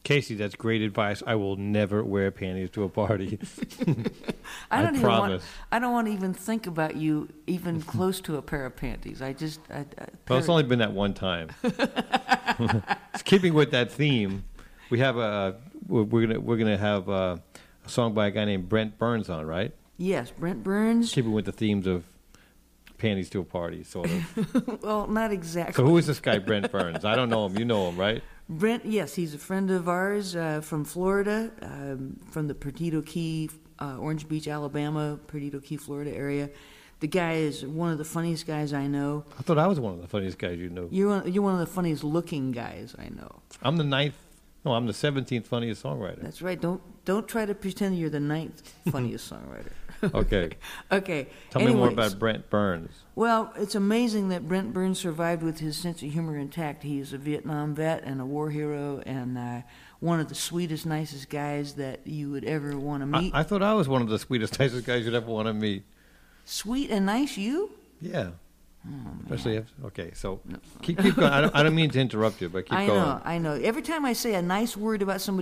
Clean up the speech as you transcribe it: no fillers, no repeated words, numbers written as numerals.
Casey, that's great advice. I will never wear panties to a party. I promise. I don't want to even think about you even close to a pair of panties. Well, it's only been that one time. Keeping with that theme, we have we're gonna have a song by a guy named Brent Burns on, right? Yes, Brent Burns. Keeping with the themes of panties to a party, sort of. Well, not exactly. So who is this guy, Brent Burns? I don't know him. You know him, right? Brent, yes, he's a friend of ours from Florida, from the Perdido Key, Orange Beach, Alabama, Perdido Key, Florida area. The guy is one of the funniest guys I know. I thought I was one of the funniest guys you know. You're one of the funniest looking guys I know. I'm the 17th funniest songwriter. That's right. Don't try to pretend you're the 9th funniest songwriter. Okay. Okay. Tell me more about Brent Burns. Well, it's amazing that Brent Burns survived with his sense of humor intact. He is a Vietnam vet and a war hero and one of the sweetest, nicest guys that you would ever want to meet. I thought I was one of the sweetest, nicest guys you'd ever want to meet. Sweet and nice, you? Yeah. Oh, especially if, okay, so keep going. I don't mean to interrupt you, but keep going. I know. Every time I say a nice word about somebody